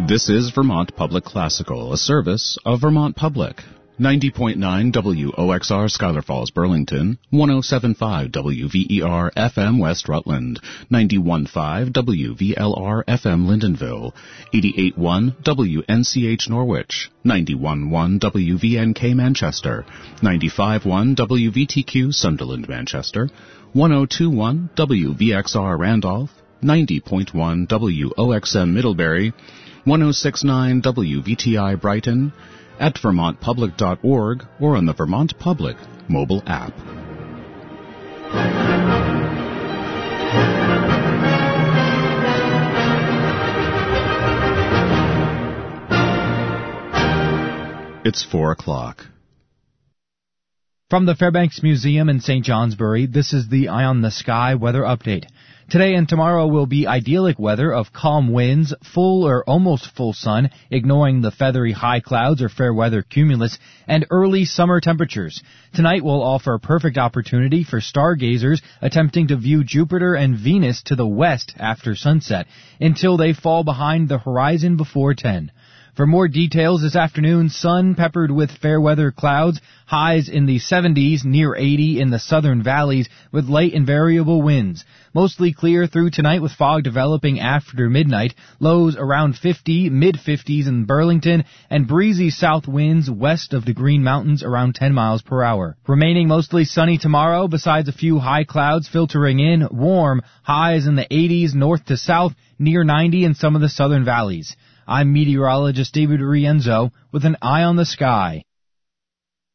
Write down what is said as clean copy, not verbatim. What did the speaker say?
This is Vermont Public Classical, a service of Vermont Public. 90.9 WOXR Schuyler Falls, Burlington, 107.5 WVER FM West Rutland, 91.5 WVLR FM Lindenville, 88.1 WNCH Norwich, 91.1 WVNK Manchester, 95.1 WVTQ Sunderland Manchester, 102.1 WVXR Randolph, 90.1 WOXM Middlebury, 106.9 WVTI Brighton, at vermontpublic.org or on the Vermont Public mobile app. It's 4 o'clock. From the Fairbanks Museum in St. Johnsbury, this is the Eye on the Sky weather update. Today and tomorrow will be idyllic weather of calm winds, full or almost full sun, ignoring the feathery high clouds or fair weather cumulus, and early summer temperatures. Tonight will offer a perfect opportunity for stargazers attempting to view Jupiter and Venus to the west after sunset, until they fall behind the horizon before 10. For more details this afternoon, sun peppered with fair weather clouds, highs in the 70s, near 80 in the southern valleys, with light and variable winds. Mostly clear through tonight with fog developing after midnight, lows around 50, mid-50s in Burlington, and breezy south winds west of the Green Mountains around 10 miles per hour. Remaining mostly sunny tomorrow, besides a few high clouds filtering in, warm, highs in the 80s north to south, near 90 in some of the southern valleys. I'm meteorologist David Rienzo with an Eye on the Sky.